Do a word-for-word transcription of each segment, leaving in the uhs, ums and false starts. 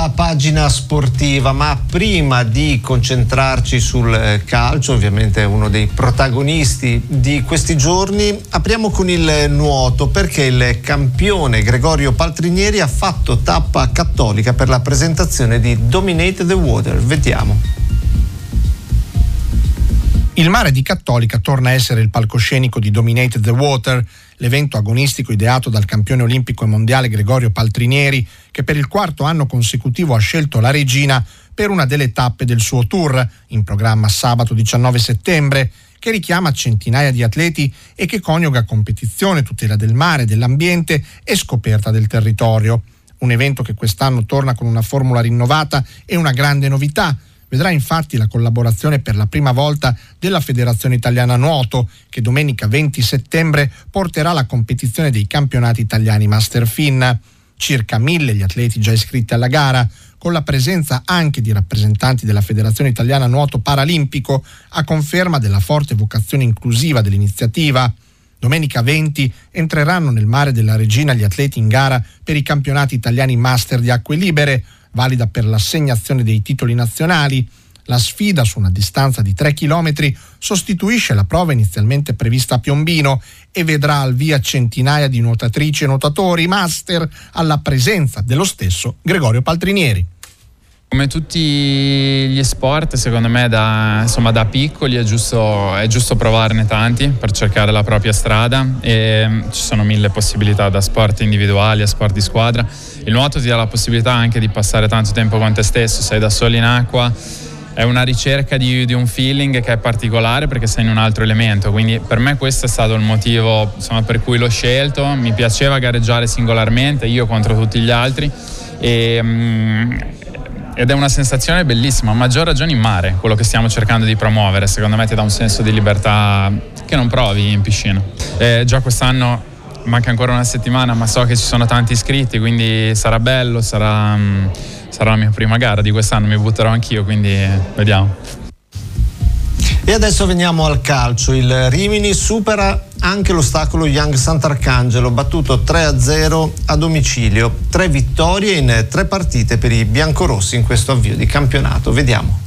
la pagina sportiva, ma prima di concentrarci sul calcio, ovviamente uno dei protagonisti di questi giorni, apriamo con il nuoto, perché il campione Gregorio Paltrinieri ha fatto tappa a Cattolica per la presentazione di Dominate the Water. Vediamo. Il mare di Cattolica torna a essere il palcoscenico di Dominate the Water, l'evento agonistico ideato dal campione olimpico e mondiale Gregorio Paltrinieri, che per il quarto anno consecutivo ha scelto la Regina per una delle tappe del suo tour, in programma sabato diciannove settembre, che richiama centinaia di atleti e che coniuga competizione, tutela del mare, dell'ambiente e scoperta del territorio. Un evento che quest'anno torna con una formula rinnovata e una grande novità. Vedrà infatti la collaborazione per la prima volta della Federazione Italiana Nuoto, che domenica venti settembre porterà la competizione dei campionati italiani Master Fin. Circa mille gli atleti già iscritti alla gara, con la presenza anche di rappresentanti della Federazione Italiana Nuoto Paralimpico, a conferma della forte vocazione inclusiva dell'iniziativa. Domenica venti entreranno nel mare della Regina gli atleti in gara per i campionati italiani Master di acque libere, valida per l'assegnazione dei titoli nazionali. La sfida, su una distanza di tre chilometri, sostituisce la prova inizialmente prevista a Piombino e vedrà al via centinaia di nuotatrici e nuotatori master, alla presenza dello stesso Gregorio Paltrinieri. Come tutti gli sport, secondo me da, insomma, da piccoli è giusto, è giusto provarne tanti per cercare la propria strada, e ci sono mille possibilità, da sport individuali a sport di squadra. Il nuoto ti dà la possibilità anche di passare tanto tempo con te stesso, sei da solo in acqua, è una ricerca di, di un feeling che è particolare perché sei in un altro elemento, quindi per me questo è stato il motivo, insomma, per cui l'ho scelto. Mi piaceva gareggiare singolarmente, io contro tutti gli altri, e um, ed è una sensazione bellissima, a maggior ragione in mare, quello che stiamo cercando di promuovere. Secondo me ti dà un senso di libertà che non provi in piscina. Eh, già quest'anno manca ancora una settimana, ma so che ci sono tanti iscritti, quindi sarà bello, sarà, sarà la mia prima gara di quest'anno, mi butterò anch'io, quindi vediamo. E adesso veniamo al calcio. Il Rimini supera anche l'ostacolo Young Sant'Arcangelo, battuto tre a zero a domicilio. Tre vittorie in tre partite per i biancorossi in questo avvio di campionato. Vediamo.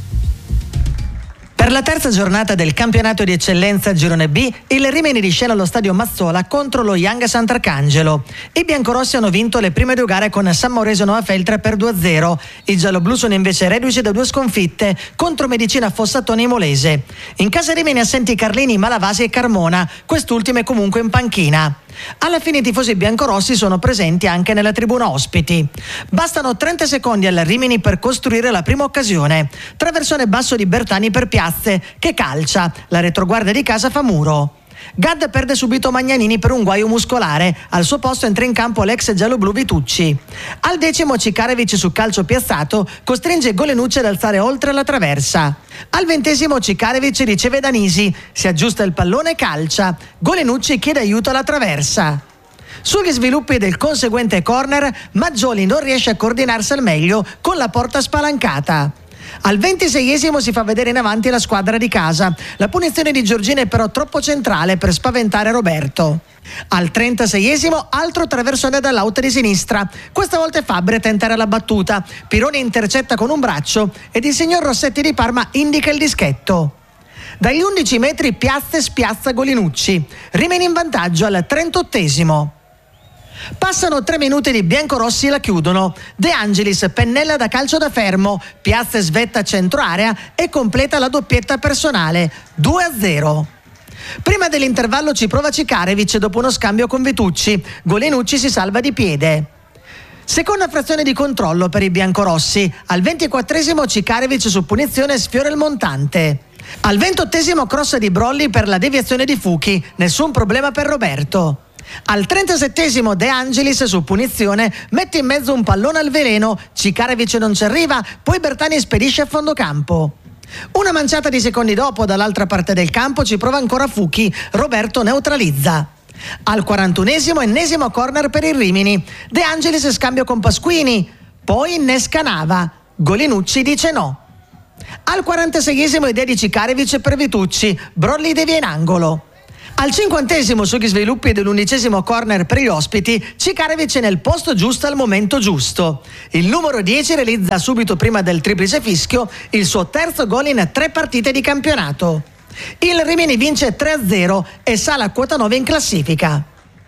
Per la terza giornata del campionato di eccellenza Girone B, il Rimini riscende allo stadio Mazzola contro lo Young Sant'Arcangelo. I biancorossi hanno vinto le prime due gare con San Mauresio Nova Feltre per due a zero. I gialloblu sono invece reduci da due sconfitte contro Medicina Fossatone e Molese. In casa Rimini assenti Carlini, Malavasi e Carmona, quest'ultime comunque in panchina. Alla fine i tifosi biancorossi sono presenti anche nella tribuna ospiti. Bastano trenta secondi al Rimini per costruire la prima occasione. Traversone basso di Bertani per Piazze, che calcia. La retroguardia di casa fa muro. Gad perde subito Magnanini per un guaio muscolare. Al suo posto entra in campo l'ex gialloblu Vitucci. Al decimo Cikarevic, su calcio piazzato, costringe Golenucci ad alzare oltre la traversa. Al ventesimo Cikarevic riceve Danisi, si aggiusta il pallone e calcia. Golenucci chiede aiuto alla traversa. Sugli sviluppi del conseguente corner, Maggioli non riesce a coordinarsi al meglio con la porta spalancata. Al ventiseiesimo si fa vedere in avanti la squadra di casa. La punizione di Giorgini è però troppo centrale per spaventare Roberto. Al trentaseiesimo altro traversone dall'out di sinistra. Questa volta è Fabbri a tentare la battuta. Pironi intercetta con un braccio ed il signor Rossetti di Parma indica il dischetto. Dagli undici metri Piazze spiazza Golenucci. Rimane in vantaggio al trentottesimo. Passano tre minuti di biancorossi e la chiudono. De Angelis pennella da calcio da fermo, Piazze svetta centro area e completa la doppietta personale, due a zero. Prima dell'intervallo ci prova Cikarevic dopo uno scambio con Vitucci. Golenucci si salva di piede. Seconda frazione di controllo per i biancorossi. Al ventiquattresimo Cikarevic su punizione sfiora il montante. Al ventottesimo cross di Brolli per la deviazione di Fuchi. Nessun problema per Roberto. Al trentasettesimo De Angelis su punizione mette in mezzo un pallone al veleno. Cikarevic non ci arriva, poi Bertani spedisce a fondo campo. Una manciata di secondi dopo, dall'altra parte del campo ci prova ancora Fuchi. Roberto neutralizza. Al quarantunesimo ennesimo corner per il Rimini. De Angelis scambio con Pasquini, poi innesca Nava. Golenucci dice no. Al quarantaseiesimo idea di Cikarevic per Vitucci. Brolli devia in angolo. Al cinquantesimo, sugli sviluppi dell'undicesimo corner per gli ospiti, Cikarevic è nel posto giusto al momento giusto. Il numero dieci realizza subito prima del triplice fischio il suo terzo gol in tre partite di campionato. Il Rimini vince tre a zero e sale a quota nove in classifica.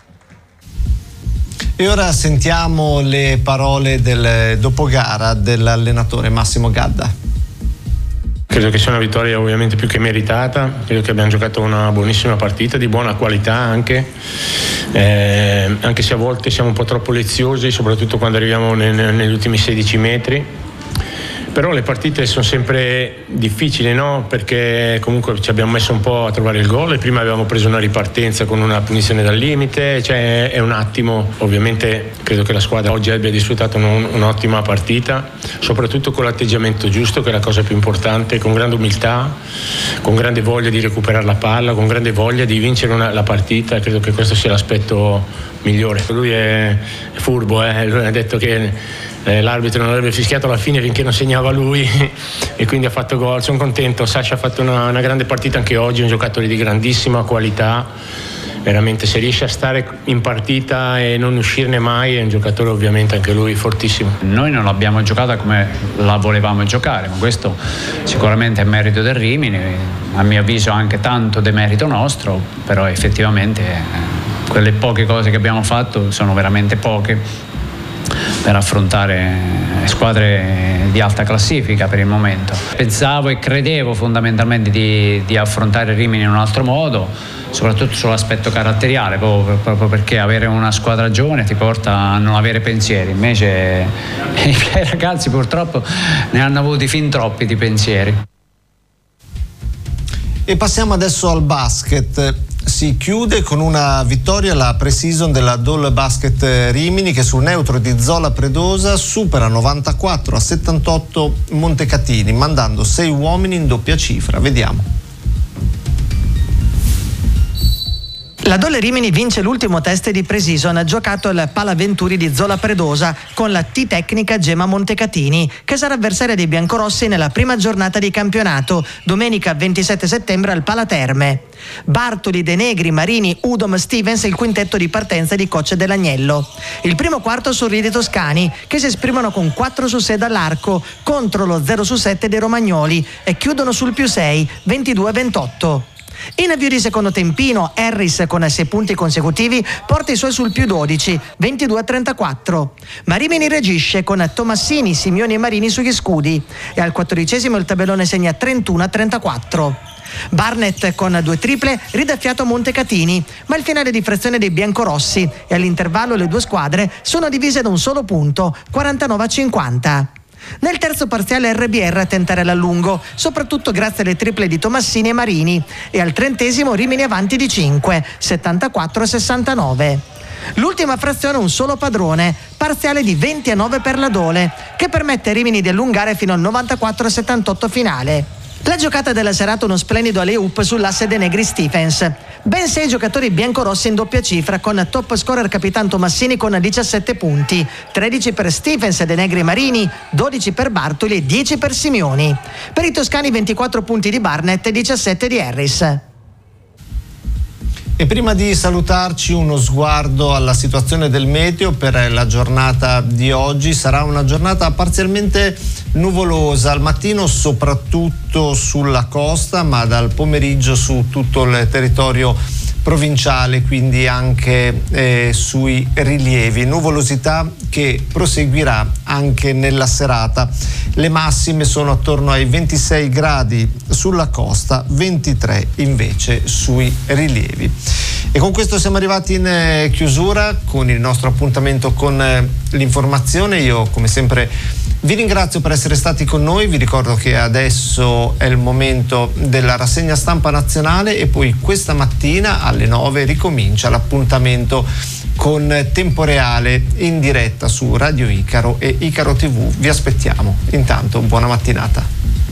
E ora sentiamo le parole del dopogara dell'allenatore Massimo Gadda. Credo che sia una vittoria ovviamente più che meritata, credo che abbiamo giocato una buonissima partita, di buona qualità anche, eh, anche se a volte siamo un po' troppo leziosi, soprattutto quando arriviamo ne, ne, negli ultimi sedici metri. Però le partite sono sempre difficili, no? Perché comunque ci abbiamo messo un po' a trovare il gol e prima avevamo preso una ripartenza con una punizione dal limite, cioè è un attimo. Ovviamente credo che la squadra oggi abbia disfruttato un, un'ottima partita, soprattutto con l'atteggiamento giusto, che è la cosa più importante, con grande umiltà, con grande voglia di recuperare la palla, con grande voglia di vincere una, la partita. Credo che questo sia l'aspetto migliore. Lui è, è furbo, eh? Lui ha detto che Eh, l'arbitro non avrebbe fischiato alla fine finché non segnava lui e quindi ha fatto gol. Sono contento, Sasha ha fatto una, una grande partita anche oggi, un giocatore di grandissima qualità, veramente se riesce a stare in partita e non uscirne mai è un giocatore ovviamente anche lui fortissimo. Noi non l'abbiamo giocata come la volevamo giocare, ma questo sicuramente è merito del Rimini, a mio avviso anche tanto demerito nostro, però effettivamente eh, quelle poche cose che abbiamo fatto sono veramente poche per affrontare squadre di alta classifica per il momento. Pensavo e credevo fondamentalmente di, di affrontare Rimini in un altro modo, soprattutto sull'aspetto caratteriale, proprio, proprio perché avere una squadra giovane ti porta a non avere pensieri, invece i miei ragazzi purtroppo ne hanno avuti fin troppi di pensieri. E passiamo adesso al basket. Si chiude con una vittoria la pre-season della Dole Basket Rimini, che sul neutro di Zola Predosa supera novantaquattro a settantotto Montecatini, mandando sei uomini in doppia cifra. Vediamo. La Dole Rimini vince l'ultimo test di pre-season giocato al Palaventuri di Zola Predosa con la T-Tecnica Gemma Montecatini, che sarà avversaria dei biancorossi nella prima giornata di campionato, domenica ventisette settembre al Palaterme. Bartoli, De Negri, Marini, Udom, Stevens il quintetto di partenza di coach Dell'Agnello. Il primo quarto sorride i toscani, che si esprimono con quattro su sei dall'arco contro lo zero su sette dei romagnoli e chiudono sul più sei, ventidue a ventotto. In avvio di secondo tempino, Harris con sei punti consecutivi porta i suoi sul più dodici, ventidue a trentaquattro. Ma Rimini reagisce con Tomassini, Simioni e Marini sugli scudi e al quattordicesimo il tabellone segna trentuno a trentaquattro. Barnett con due triple ridà fiato a Montecatini, ma il finale di frazione dei biancorossi e all'intervallo le due squadre sono divise da un solo punto, quarantanove a cinquanta. Nel terzo parziale R B R a tentare l'allungo, soprattutto grazie alle triple di Tomassini e Marini, e al trentesimo Rimini avanti di cinque, settantaquattro a sessantanove. L'ultima frazione un solo padrone, parziale di venti a nove per la Dole, che permette a Rimini di allungare fino al novantaquattro a settantotto finale. La giocata della serata uno splendido alley-oop sull'asse De Negri Stephens. Ben sei giocatori biancorossi in doppia cifra, con top scorer Capitan Tomassini con diciassette punti, tredici per Stephens e De Negri e Marini, dodici per Bartoli e dieci per Simioni. Per i toscani ventiquattro punti di Barnett e diciassette di Harris. E prima di salutarci uno sguardo alla situazione del meteo per la giornata di oggi. Sarà una giornata parzialmente nuvolosa, al mattino soprattutto sulla costa, ma dal pomeriggio su tutto il territorio provinciale, quindi anche eh, sui rilievi. Nuvolosità che proseguirà anche nella serata. Le massime sono attorno ai ventisei gradi sulla costa, ventitré invece sui rilievi. E con questo siamo arrivati in eh, chiusura con il nostro appuntamento con eh, l'informazione. Io come sempre vi ringrazio per essere stati con noi, vi ricordo che adesso è il momento della rassegna stampa nazionale e poi questa mattina alle nove ricomincia l'appuntamento con Tempo Reale in diretta su Radio Icaro e Icaro tivù. Vi aspettiamo. Intanto buona mattinata.